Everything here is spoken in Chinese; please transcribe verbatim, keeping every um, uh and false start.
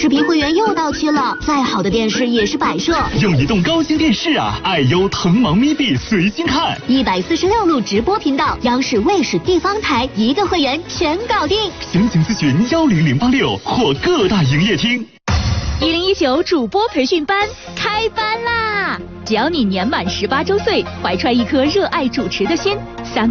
视频会员又到期了，再好的电视也是摆设。 用移动高清电视啊，爱优腾芒咪币随心看， 一百四十六路直播频道，央视、卫视、地方台一个会员全搞定。 详情咨询幺零零八六或各大营业厅。 一零一九主播培训班开班啦！只要你年满十八周岁，怀揣一颗热爱主持的心，三